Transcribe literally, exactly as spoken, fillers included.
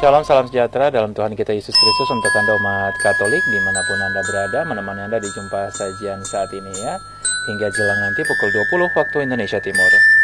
Shalom, salam sejahtera dalam Tuhan kita Yesus Kristus untuk Anda umat Katolik dimanapun Anda berada, menemani Anda di jumpa sajian saat ini ya, hingga jelang nanti pukul dua puluh waktu Indonesia Timur.